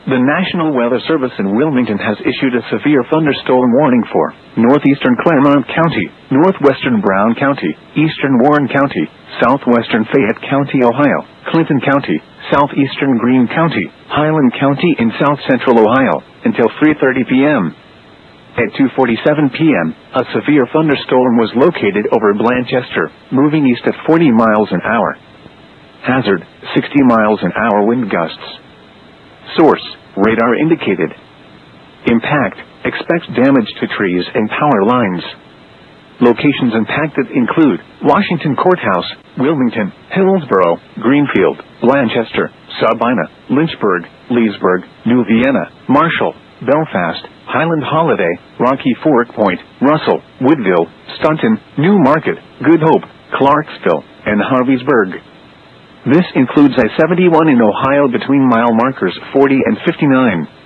The National Weather Service in Wilmington has issued a severe thunderstorm warning for northeastern Clermont County, northwestern Brown County, eastern Warren County, southwestern Fayette County, Ohio, Clinton County, southeastern Greene County, Highland County, and south central Ohio, until 3:30 p.m. At 2:47 p.m., a severe thunderstorm was located over Blanchester, moving east at 40 miles an hour. Hazard, 60 miles an hour wind gusts. Source, radar indicated. Impact, expect damage to trees and power lines. Locations impacted include Washington Courthouse, Wilmington, Hillsborough, Greenfield, Blanchester, Sabina, Lynchburg, Leesburg, New Vienna, Marshall, Belfast, Highland Holiday, Rocky Fork Point, Russell, Woodville, Staunton, New Market, Good Hope, Clarksville, and Harveysburg. This includes I-71 in Ohio between mile markers 40 and 59.